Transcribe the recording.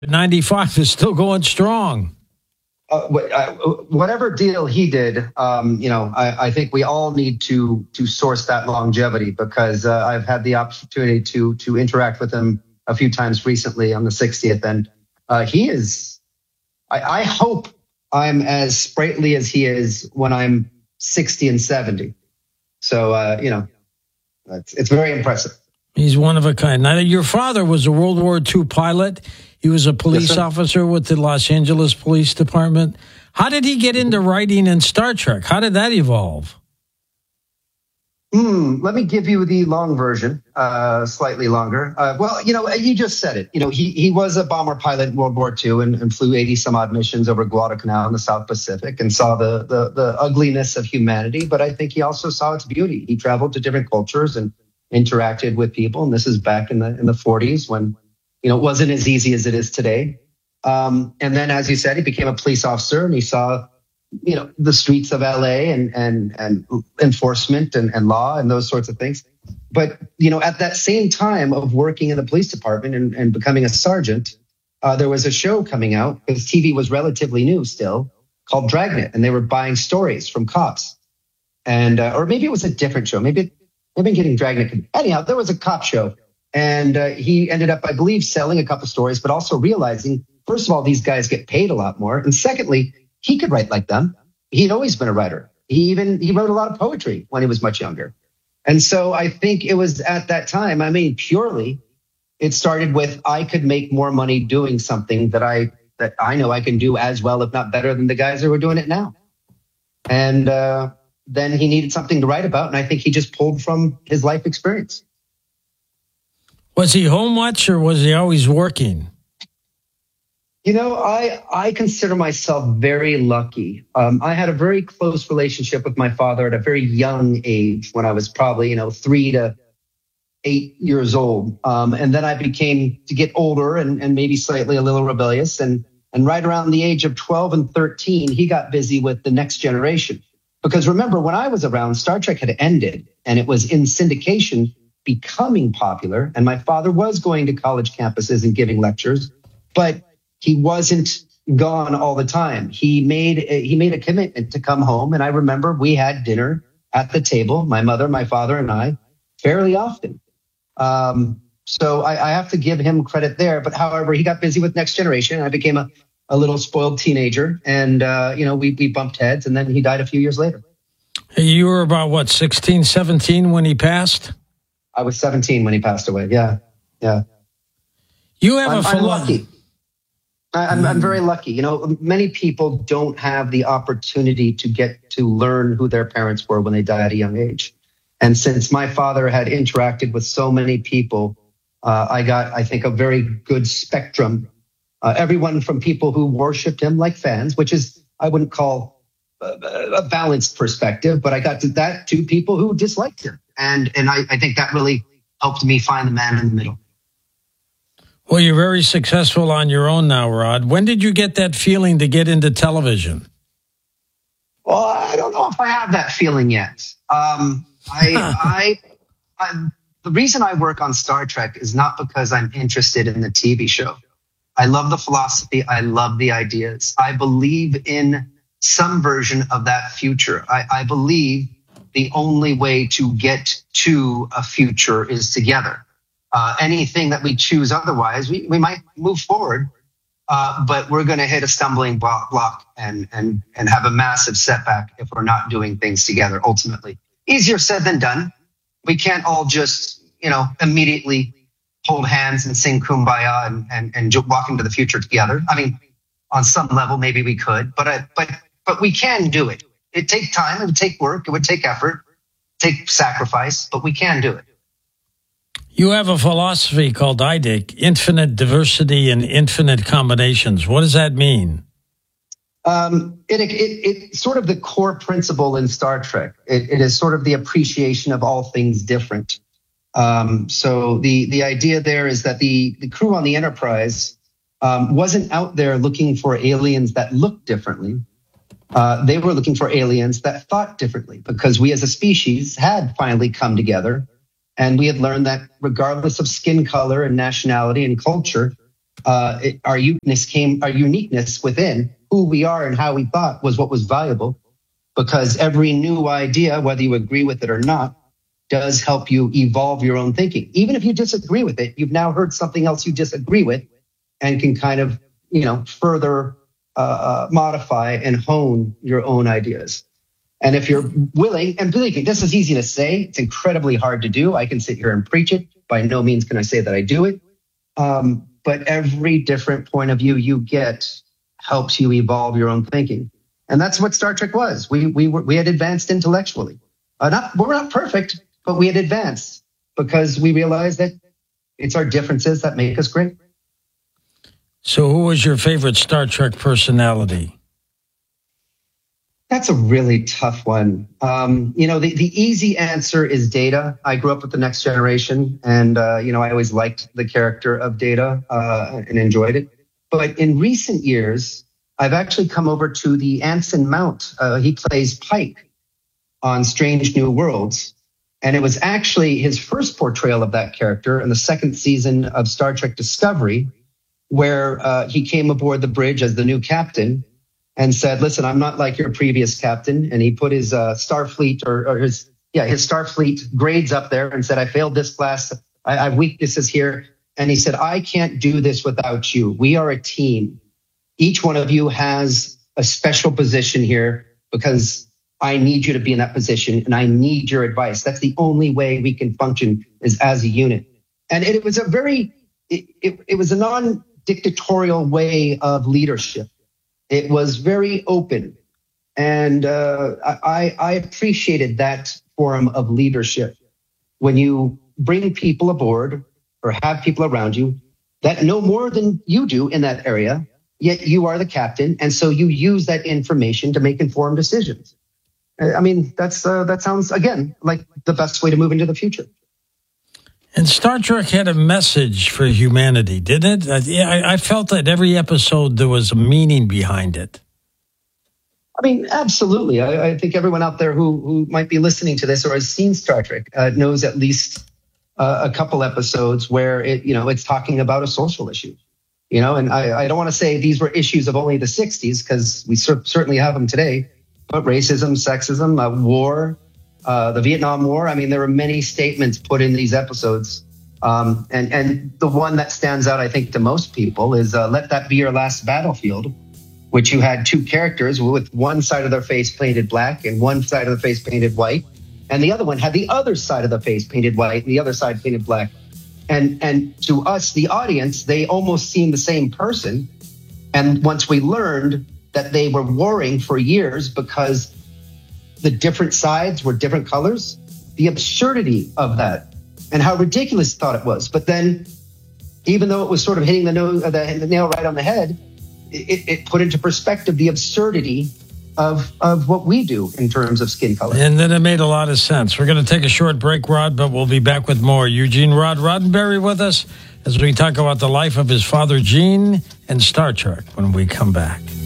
95 is still going strong. Whatever deal he did, I think we all need to source that longevity, because I've had the opportunity to interact with him a few times recently on the 60th, and he is. I hope I'm as sprightly as he is when I'm 60 and 70. So it's very impressive. He's one of a kind. Now, your father was a World War II pilot. He was a police officer with the Los Angeles Police Department. How did he get into writing in Star Trek? How did that evolve? Let me give you the long version, slightly longer. You just said it. He was a bomber pilot in World War II and flew 80 some odd missions over Guadalcanal in the South Pacific and saw the ugliness of humanity. But I think he also saw its beauty. He traveled to different cultures and interacted with people. And this is back in the 40s when, it wasn't as easy as it is today. And then, as you said, he became a police officer, and he saw, the streets of LA and enforcement and law and those sorts of things. But, at that same time of working in the police department and becoming a sergeant, there was a show coming out, because TV was relatively new still, called Dragnet. And they were buying stories from cops. And, or maybe it was a different show. Maybe I'm getting Dragnet. Anyhow, there was a cop show. And he ended up, I believe, selling a couple stories, but also realizing, first of all, these guys get paid a lot more. And secondly, he could write like them. He'd always been a writer. He wrote a lot of poetry when he was much younger. And so I think it was at that time, purely, it started with, I could make more money doing something that I know I can do as well, if not better, than the guys who are doing it now. And then he needed something to write about. And I think he just pulled from his life experience. Was he home much, or was he always working? I consider myself very lucky. I had a very close relationship with my father at a very young age, when I was probably, 3 to 8 years old. And then I became to get older and maybe slightly a little rebellious. And right around the age of 12 and 13, he got busy with the Next Generation. Because remember, when I was around, Star Trek had ended and it was in syndication, becoming popular. And my father was going to college campuses and giving lectures, but he wasn't gone all the time. He made a commitment to come home. And I remember we had dinner at the table, my mother, my father, and I, fairly often. So I have to give him credit there. But however, he got busy with Next Generation. And I became a little spoiled teenager. And, we bumped heads. And then he died a few years later. You were about, 16, 17 when he passed? I was 17 when he passed away. Yeah. You have I'm lucky. I'm very lucky. Many people don't have the opportunity to get to learn who their parents were when they die at a young age. And since my father had interacted with so many people, I got, I think, a very good spectrum. Everyone from people who worshiped him like fans, which is, I wouldn't call a balanced perspective, but I got to that to people who disliked him. And I think that really helped me find the man in the middle. Well, you're very successful on your own now, Rod. When did you get that feeling to get into television? Well, I don't know if I have that feeling yet. The reason I work on Star Trek is not because I'm interested in the TV show. I love the philosophy. I love the ideas. I believe in some version of that future. I believe the only way to get to a future is together. Anything that we choose otherwise, we might move forward, but we're going to hit a stumbling block and have a massive setback if we're not doing things together. Ultimately, easier said than done. We can't all just immediately hold hands and sing Kumbaya and walk into the future together. On some level, maybe we could, but we can do it. It takes time. It would take work. It would take effort, take sacrifice, but we can do it. You have a philosophy called IDIC, infinite diversity and infinite combinations. What does that mean? It's sort of the core principle in Star Trek. It is sort of the appreciation of all things different. So the idea there is that the crew on the Enterprise wasn't out there looking for aliens that looked differently. They were looking for aliens that thought differently, because we as a species had finally come together. And we had learned that regardless of skin color and nationality and culture, our uniqueness within who we are and how we thought was what was valuable, because every new idea, whether you agree with it or not, does help you evolve your own thinking. Even if you disagree with it, you've now heard something else you disagree with and can kind of, further modify and hone your own ideas. And if you're willing, and believe me, this is easy to say, it's incredibly hard to do. I can sit here and preach it. By no means can I say that I do it. But every different point of view you get helps you evolve your own thinking. And that's what Star Trek was. We had advanced intellectually. We're not perfect, but we had advanced because we realized that it's our differences that make us great. So who was your favorite Star Trek personality? That's a really tough one. The easy answer is Data. I grew up with The Next Generation, and, I always liked the character of Data and enjoyed it. But in recent years, I've actually come over to the Anson Mount. He plays Pike on Strange New Worlds. And it was actually his first portrayal of that character in the second season of Star Trek Discovery, where he came aboard the bridge as the new captain and said, listen, I'm not like your previous captain. And he put his Starfleet his Starfleet grades up there and said, I failed this class. I have weaknesses here. And he said, I can't do this without you. We are a team. Each one of you has a special position here because I need you to be in that position and I need your advice. That's the only way we can function is as a unit. And it was it was a non-dictatorial way of leadership. It was very open. And I appreciated that form of leadership. When you bring people aboard or have people around you that know more than you do in that area, yet you are the captain. And so you use that information to make informed decisions. I mean, that sounds, again, like the best way to move into the future. And Star Trek had a message for humanity, didn't it? I felt that every episode there was a meaning behind it. I mean, absolutely. I think everyone out there who might be listening to this or has seen Star Trek knows at least a couple episodes where it's talking about a social issue. And I don't want to say these were issues of only the 60s because we certainly have them today. But racism, sexism, war, the Vietnam War. I mean, there were many statements put in these episodes. And the one that stands out, I think, to most people is Let That Be Your Last Battlefield, which you had two characters with one side of their face painted black and one side of the face painted white. And the other one had the other side of the face painted white and the other side painted black. And to us, the audience, they almost seemed the same person. And once we learned that they were warring for years because the different sides were different colors, the absurdity of that and how ridiculous thought it was. But then, even though it was sort of hitting the nail right on the head, it put into perspective the absurdity of what we do in terms of skin color. And then it made a lot of sense. We're going to take a short break, Rod, but we'll be back with more. Eugene Rod Roddenberry with us as we talk about the life of his father, Gene, and Star Trek when we come back.